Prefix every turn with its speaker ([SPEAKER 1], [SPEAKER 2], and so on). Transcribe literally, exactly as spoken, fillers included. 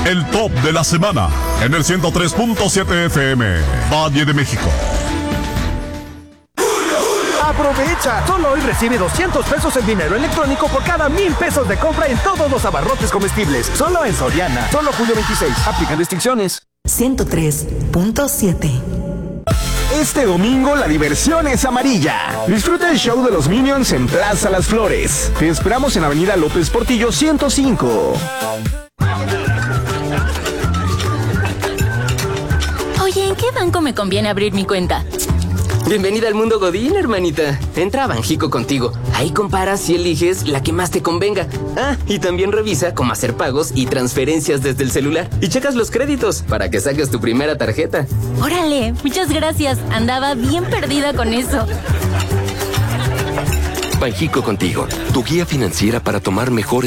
[SPEAKER 1] el top de la semana en el ciento tres punto siete F M, Valle de México.
[SPEAKER 2] ¡Aprovecha! Solo hoy recibe doscientos pesos en dinero electrónico por cada mil pesos de compra en todos los abarrotes comestibles. Solo en Soriana. Solo julio veintiséis. Aplican restricciones.
[SPEAKER 3] ciento tres punto siete.
[SPEAKER 2] Este domingo la diversión es amarilla. Disfruta el show de los Minions en Plaza Las Flores. Te esperamos en Avenida López Portillo ciento cinco.
[SPEAKER 4] Oye, ¿en qué banco me conviene abrir mi cuenta?
[SPEAKER 5] Bienvenida al mundo Godín, hermanita. Entra a Banjico Contigo. Ahí comparas y eliges la que más te convenga. Ah, y también revisa cómo hacer pagos y transferencias desde el celular. Y checas los créditos para que saques tu primera tarjeta.
[SPEAKER 4] Órale, muchas gracias. Andaba bien perdida con eso.
[SPEAKER 6] Banjico Contigo, tu guía financiera para tomar mejores